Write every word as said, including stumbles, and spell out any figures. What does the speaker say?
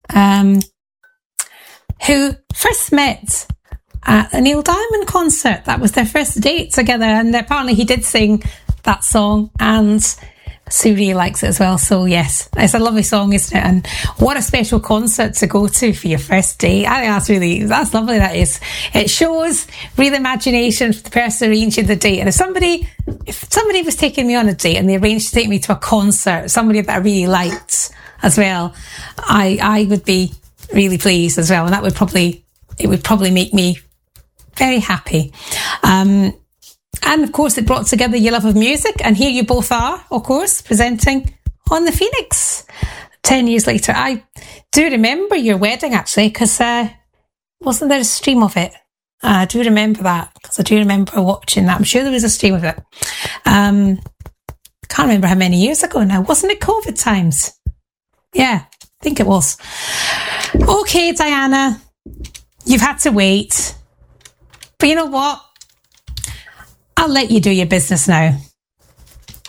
um, who first met at a Neil Diamond concert. That was their first date together, and apparently he did sing that song, and Sue really likes it as well. So yes, it's a lovely song, isn't it? And what a special concert to go to for your first date. I think that's really, that's lovely, that is. It shows real imagination for the person arranging the date. And if somebody, if somebody was taking me on a date and they arranged to take me to a concert, somebody that I really liked as well, I, I would be really pleased as well. And that would probably, it would probably make me very happy. Um, And of course, it brought together your love of music. And here you both are, of course, presenting on the Phoenix ten years later. I do remember your wedding, actually, because uh, wasn't there a stream of it? Uh, I do remember that, because I do remember watching that. I'm sure there was a stream of it. Um, can't remember how many years ago now. Wasn't it COVID times? Yeah, I think it was. Okay, Diana, you've had to wait. But you know what? I'll let you do your business now.